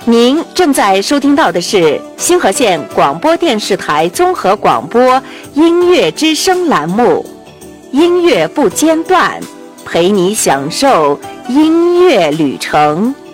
您正在收听到的是星河县广播电视台综合广播音乐之声栏目，音乐不间断，陪你享受音乐旅程。